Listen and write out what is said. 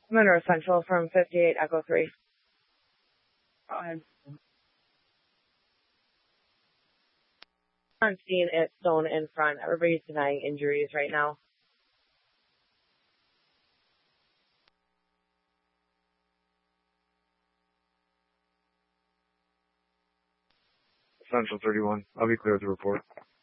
Monroe Central from 58 Echo 3. I'm seeing it stone in front. Everybody's denying injuries right now. Central 31. I'll be clear with the report.